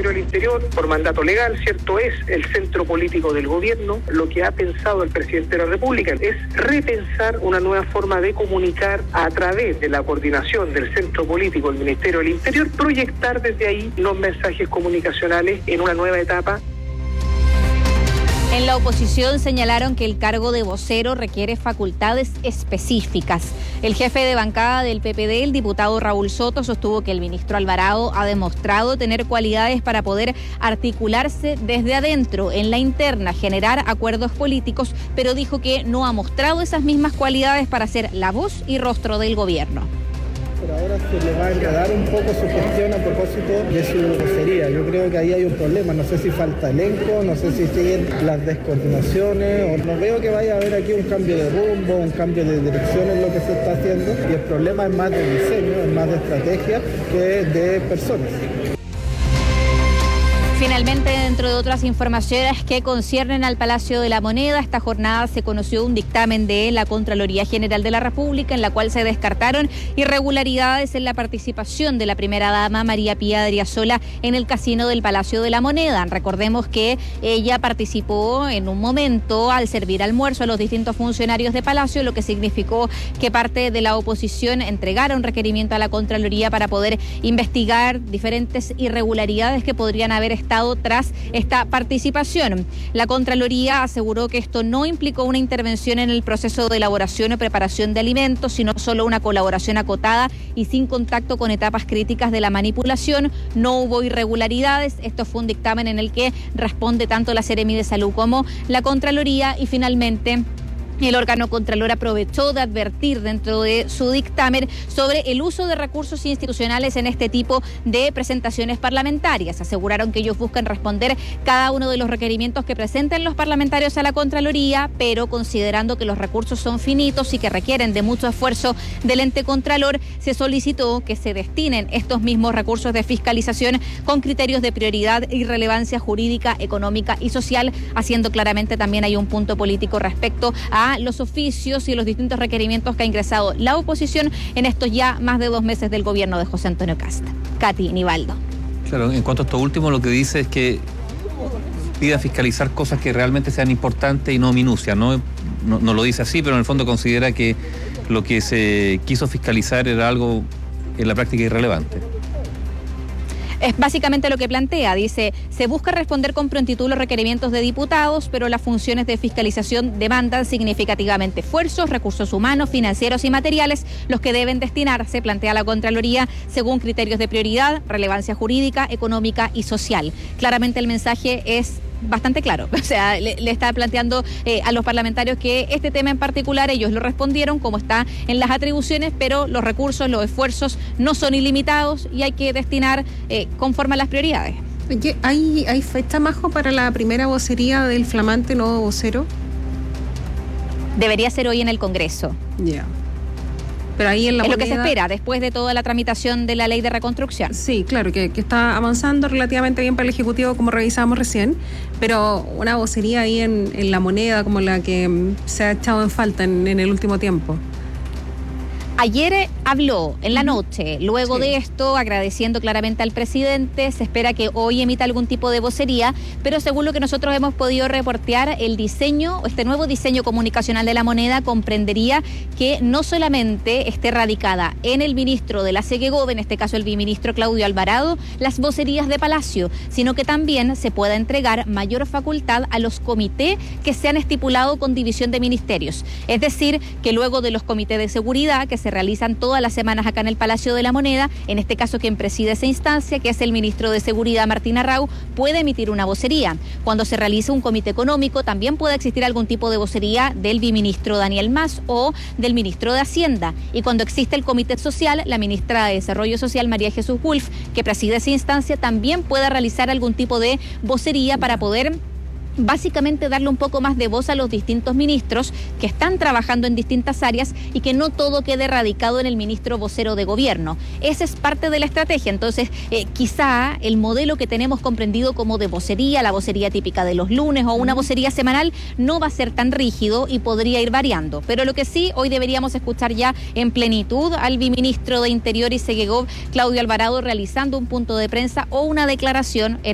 Ministerio del Interior, por mandato legal, ¿cierto? Es el centro político del gobierno. Lo que ha pensado el presidente de la República es repensar una nueva forma de comunicar a través de la coordinación del centro político del Ministerio del Interior, proyectar desde ahí los mensajes comunicacionales en una nueva etapa. En la oposición señalaron que el cargo de vocero requiere facultades específicas. El jefe de bancada del PPD, el diputado Raúl Soto, sostuvo que el ministro Alvarado ha demostrado tener cualidades para poder articularse desde adentro, en la interna, generar acuerdos políticos, pero dijo que no ha mostrado esas mismas cualidades para ser la voz y rostro del gobierno. Pero ahora se le va a enredar un poco su gestión a propósito de su vocería. Yo creo que ahí hay un problema. No sé si falta elenco, no sé si siguen las descoordinaciones, o no veo que vaya a haber aquí un cambio de rumbo, un cambio de dirección en lo que se está haciendo. Y el problema es más de diseño, es más de estrategia que de personas. Finalmente, dentro de otras informaciones que conciernen al Palacio de la Moneda, esta jornada se conoció un dictamen de la Contraloría General de la República en la cual se descartaron irregularidades en la participación de la primera dama María Pía Adriasola en el casino del Palacio de la Moneda. Recordemos que ella participó en un momento al servir almuerzo a los distintos funcionarios de Palacio, lo que significó que parte de la oposición entregara un requerimiento a la Contraloría para poder investigar diferentes irregularidades que podrían haber estado tras esta participación. La Contraloría aseguró que esto no implicó una intervención en el proceso de elaboración o preparación de alimentos, sino solo una colaboración acotada y sin contacto con etapas críticas de la manipulación. No hubo irregularidades. Esto fue un dictamen en el que responde tanto la Seremi de Salud como la Contraloría, y finalmente el órgano Contralor aprovechó de advertir dentro de su dictamen sobre el uso de recursos institucionales en este tipo de presentaciones parlamentarias. Aseguraron que ellos buscan responder cada uno de los requerimientos que presenten los parlamentarios a la Contraloría, pero considerando que los recursos son finitos y que requieren de mucho esfuerzo del ente Contralor, se solicitó que se destinen estos mismos recursos de fiscalización con criterios de prioridad y relevancia jurídica, económica y social, haciendo claramente también hay un punto político respecto a los oficios y los distintos requerimientos que ha ingresado la oposición en estos ya más de 2 meses del gobierno de José Antonio Kast. Katy Nivaldo. Claro, en cuanto a esto último, lo que dice es que pida fiscalizar cosas que realmente sean importantes y no minucias, ¿no? No lo dice así, pero en el fondo considera que lo que se quiso fiscalizar era algo en la práctica irrelevante. Es básicamente lo que plantea. Dice, se busca responder con prontitud los requerimientos de diputados, pero las funciones de fiscalización demandan significativamente esfuerzos, recursos humanos, financieros y materiales, los que deben destinarse, plantea la Contraloría, según criterios de prioridad, relevancia jurídica, económica y social. Claramente el mensaje es bastante claro, o sea, le está planteando a los parlamentarios que este tema en particular ellos lo respondieron como está en las atribuciones, pero los recursos, los esfuerzos no son ilimitados y hay que destinar conforme a las prioridades. ¿Hay fecha, Majo, para la primera vocería del flamante nuevo vocero? Debería ser hoy en el Congreso. Ya. Pero ahí en la moneda, lo que se espera después de toda la tramitación de la ley de reconstrucción. Sí, claro, que está avanzando relativamente bien para el Ejecutivo, como revisábamos recién, pero una vocería ahí en la moneda como la que se ha echado en falta en el último tiempo. Ayer habló en la noche, luego de esto, agradeciendo claramente al presidente. Se espera que hoy emita algún tipo de vocería, pero según lo que nosotros hemos podido reportear, el diseño, este nuevo diseño comunicacional de la moneda comprendería que no solamente esté radicada en el ministro de la CGGOV, en este caso el viceministro Claudio Alvarado, las vocerías de Palacio, sino que también se pueda entregar mayor facultad a los comités que se han estipulado con división de ministerios. Es decir, que luego de los comités de seguridad que se realizan todas las semanas acá en el Palacio de la Moneda, en este caso quien preside esa instancia, que es el ministro de Seguridad Martín Arrau, puede emitir una vocería. Cuando se realice un comité económico, también puede existir algún tipo de vocería del viceministro Daniel Mas o del ministro de Hacienda. Y cuando existe el comité social, la ministra de Desarrollo Social, María Jesús Wolf, que preside esa instancia, también puede realizar algún tipo de vocería para poder básicamente darle un poco más de voz a los distintos ministros que están trabajando en distintas áreas y que no todo quede radicado en el ministro vocero de gobierno. Esa es parte de la estrategia. Entonces, quizá el modelo que tenemos comprendido como de vocería, la vocería típica de los lunes o una vocería semanal, no va a ser tan rígido y podría ir variando. Pero lo que sí, hoy deberíamos escuchar ya en plenitud al viceministro de Interior y CGGOV, Claudio Alvarado, realizando un punto de prensa o una declaración